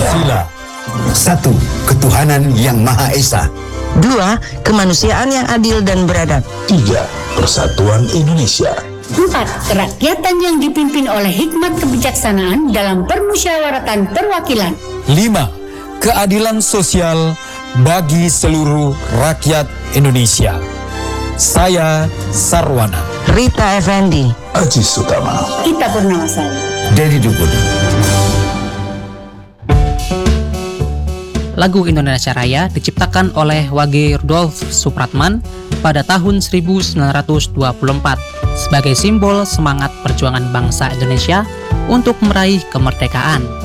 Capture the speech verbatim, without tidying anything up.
Pancasila. Satu, ketuhanan yang Maha Esa. Dua, kemanusiaan yang adil dan beradab. Tiga, persatuan Indonesia. Empat, kerakyatan yang dipimpin oleh hikmat kebijaksanaan dalam permusyawaratan perwakilan. Lima, keadilan sosial bagi seluruh rakyat Indonesia. Saya Sarwana. Rita Effendi. Aji Sutama. Kita Purnamasari. Dedi Dukun. Lagu Indonesia Raya diciptakan oleh Wage Rudolf Supratman pada tahun seribu sembilan ratus dua puluh empat sebagai simbol semangat perjuangan bangsa Indonesia untuk meraih kemerdekaan.